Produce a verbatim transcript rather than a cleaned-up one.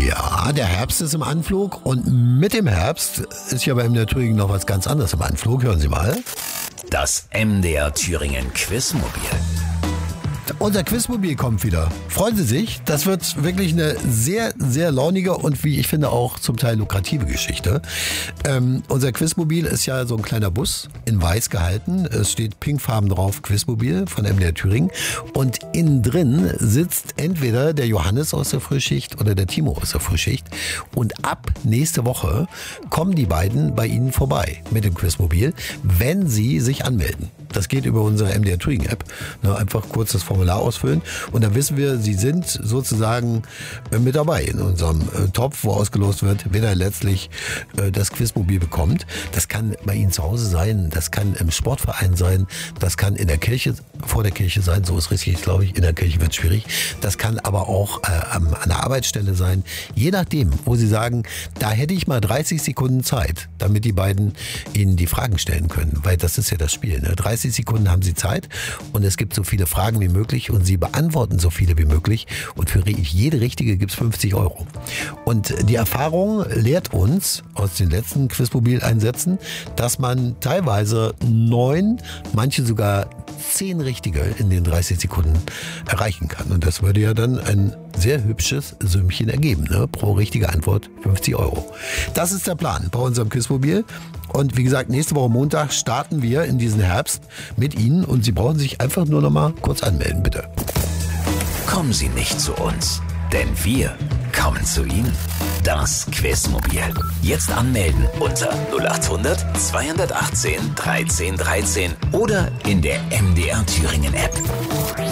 Ja, der Herbst ist im Anflug und mit dem Herbst ist ja bei M D R Thüringen noch was ganz anderes im Anflug. Hören Sie mal. Das M D R Thüringen Quizmobil. Unser Quizmobil kommt wieder. Freuen Sie sich. Das wird wirklich eine sehr, sehr launige und wie ich finde auch zum Teil lukrative Geschichte. Ähm, unser Quizmobil ist ja so ein kleiner Bus in weiß gehalten. Es steht pinkfarben drauf, Quizmobil von M D R Thüringen. Und innen drin sitzt entweder der Johannes aus der Frühschicht oder der Timo aus der Frühschicht. Und ab nächste Woche kommen die beiden bei Ihnen vorbei mit dem Quizmobil, wenn Sie sich anmelden. Das geht über unsere M D R Thüringen App. Ne, einfach kurz das Formular ausfüllen und dann wissen wir, Sie sind sozusagen äh, mit dabei in unserem äh, Topf, wo ausgelost wird, wer da letztlich äh, das Quizmobil bekommt. Das kann bei Ihnen zu Hause sein, das kann im Sportverein sein, das kann in der Kirche, vor der Kirche sein, so ist richtig, glaube ich, in der Kirche wird es schwierig. Das kann aber auch äh, an der Arbeitsstelle sein, je nachdem, wo Sie sagen, da hätte ich mal dreißig Sekunden Zeit, damit die beiden Ihnen die Fragen stellen können, weil das ist ja das Spiel. Ne? dreißig Sekunden haben Sie Zeit und es gibt so viele Fragen wie möglich und Sie beantworten so viele wie möglich und für jede richtige gibt es fünfzig Euro. Und die Erfahrung lehrt uns aus den letzten Quizmobil-Einsätzen, dass man teilweise neun, manche sogar zehn richtige in den dreißig Sekunden erreichen kann. Und das würde ja dann ein sehr hübsches Sümmchen ergeben. Ne? Pro richtige Antwort fünfzig Euro. Das ist der Plan bei unserem Quizmobil. Und wie gesagt, nächste Woche Montag starten wir in diesen Herbst mit Ihnen und Sie brauchen sich einfach nur noch mal kurz anmelden, bitte. Kommen Sie nicht zu uns, denn wir kommen zu Ihnen. Das Quizmobil. Jetzt anmelden unter null acht hundert zweihundertachtzehn dreizehn dreizehn oder in der M D R Thüringen App.